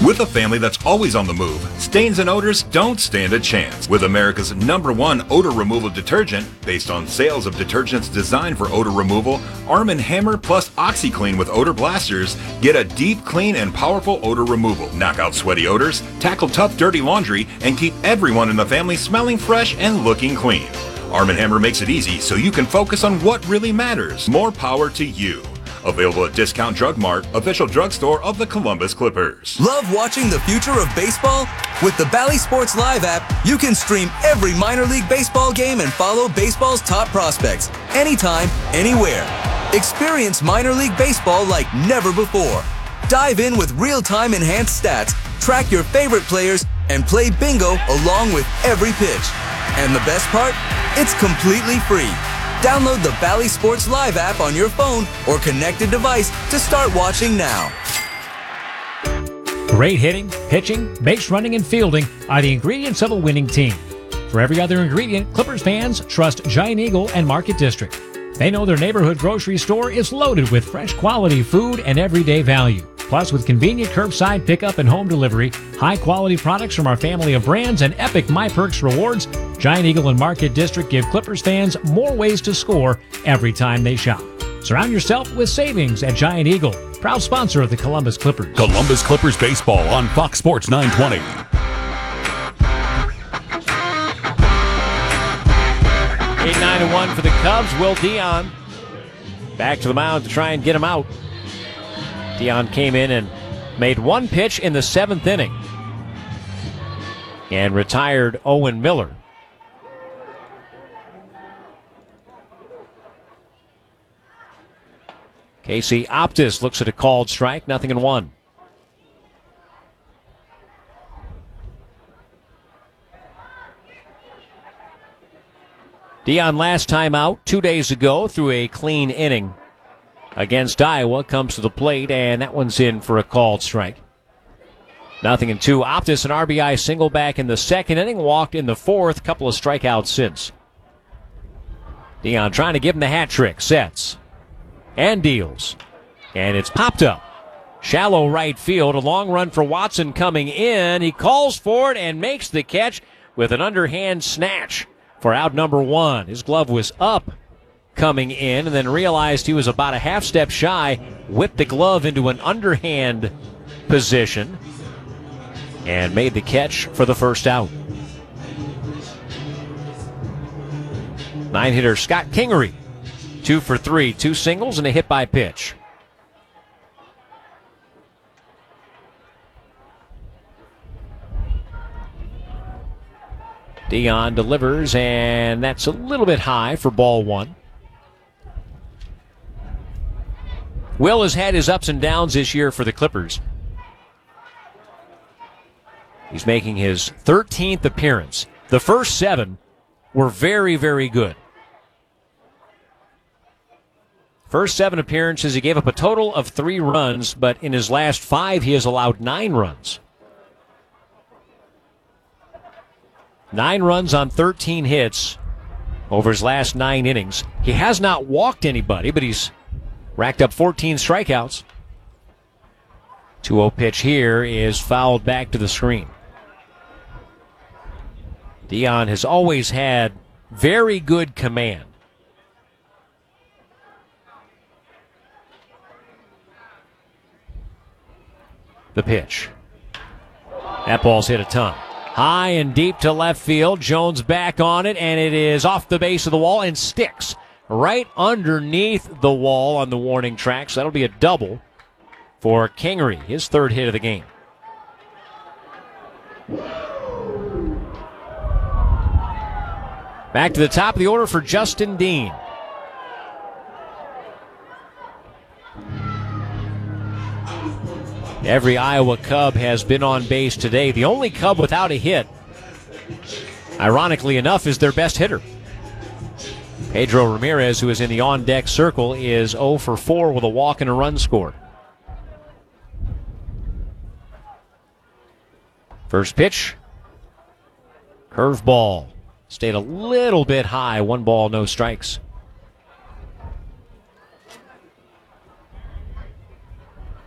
With a family that's always on the move, stains and odors don't stand a chance. With America's #1 odor removal detergent, based on sales of detergents designed for odor removal, Arm & Hammer plus OxiClean with odor blasters get a deep, clean, and powerful odor removal. Knock out sweaty odors, tackle tough, dirty laundry, and keep everyone in the family smelling fresh and looking clean. Arm & Hammer makes it easy so you can focus on what really matters. More power to you. Available at Discount Drug Mart, official drugstore of the Columbus Clippers. Love watching the future of baseball? With the Bally Sports Live app, you can stream every minor league baseball game and follow baseball's top prospects anytime, anywhere. Experience minor league baseball like never before. Dive in with real-time enhanced stats, track your favorite players, and play bingo along with every pitch. And the best part? It's completely free. Download the Bally Sports Live app on your phone or connected device to start watching now. Great hitting, pitching, base running, and fielding are the ingredients of a winning team. For every other ingredient, Clippers fans trust Giant Eagle and Market District. They know their neighborhood grocery store is loaded with fresh quality food and everyday value. Plus, with convenient curbside pickup and home delivery, high-quality products from our family of brands, and epic MyPerks rewards, Giant Eagle and Market District give Clippers fans more ways to score every time they shop. Surround yourself with savings at Giant Eagle, proud sponsor of the Columbus Clippers. Columbus Clippers baseball on Fox Sports 920. 8-9-1 for the Cubs. Will Dion back to the mound to try and get him out. Dion came in and made one pitch in the 7th inning and retired Owen Miller. Casey Optis looks at a called strike, 0-1. Dion last time out 2 days ago threw a clean inning against Iowa, comes to the plate, and that one's in for a called strike. 0-2. Optis, an RBI single back in the 2nd inning, walked in the 4th, couple of strikeouts since. Dion trying to give him the hat trick, sets, and deals. And it's popped up. Shallow right field, a long run for Watson coming in. He calls for it and makes the catch with an underhand snatch for out number 1. His glove was up coming in and then realized he was about a half step shy, whipped the glove into an underhand position and made the catch for the first out. 9-hitter Scott Kingery, 2 for 3, 2 singles and a hit by pitch. Dion delivers, and that's a little bit high for ball 1. Will has had his ups and downs this year for the Clippers. He's making his 13th appearance. The first 7 were very, very good. First 7 appearances, he gave up a total of 3 runs, but in his last 5, he has allowed 9 runs. 9 runs on 13 hits over his last 9 innings. He has not walked anybody, but he's racked up 14 strikeouts. 2-0 pitch here is fouled back to the screen. Dion has always had very good command. The pitch. That ball's hit a ton. High and deep to left field. Jones back on it, and it is off the base of the wall and sticks right underneath the wall on the warning track. So that'll be a double for Kingery, his 3rd hit of the game. Back to the top of the order for Justin Dean. Every Iowa Cub has been on base today. The only Cub without a hit, ironically enough, is their best hitter. Pedro Ramirez, who is in the on-deck circle, is 0 for 4 with a walk and a run scored. First pitch. Curveball. Stayed a little bit high. 1 ball, no strikes.